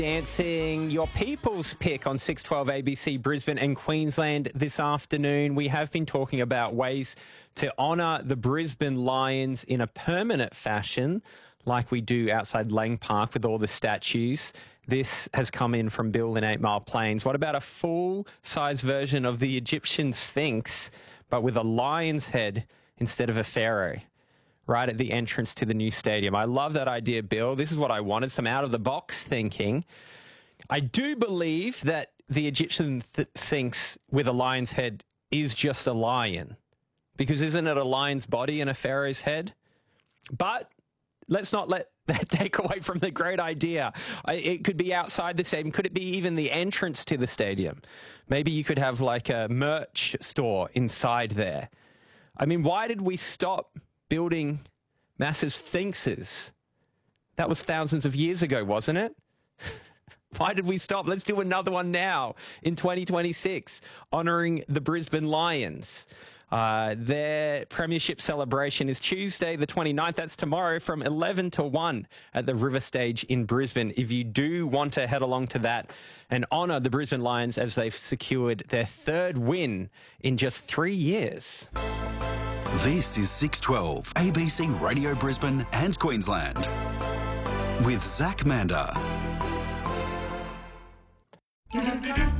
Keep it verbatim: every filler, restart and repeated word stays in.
Dancing, your people's pick on six twelve A B C Brisbane and Queensland this afternoon. We have been talking about ways to honour the Brisbane Lions in a permanent fashion, like we do outside Lang Park with all the statues. This has come in from Bill in Eight Mile Plains. What about a full-size version of the Egyptian Sphinx, but with a lion's head instead of a pharaoh, right at the entrance to the new stadium? I love that idea, Bill. This is what I wanted, some out-of-the-box thinking. I do believe that the Egyptian th- Sphinx with a lion's head is just a lion, because isn't it a lion's body and a pharaoh's head? But let's not let that take away from the great idea. It could be outside the stadium. Could it be even the entrance to the stadium? Maybe you could have like a merch store inside there. I mean, why did we stop building massive sphinxes? That was thousands of years ago, wasn't it? Why did we stop? Let's do another one now in twenty twenty-six, honouring the Brisbane Lions. Uh, their premiership celebration is Tuesday the twenty-ninth. That's tomorrow from eleven to one at the River Stage in Brisbane. If you do want to head along to that and honour the Brisbane Lions as they've secured their third win in just three years. This is six twelve A B C Radio Brisbane and Queensland with Zach Mander.